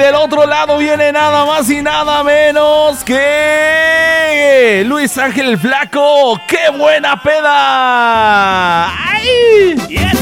del otro lado viene nada más y nada menos que Luis Ángel el Flaco. ¡Qué buena peda! ¡Ay!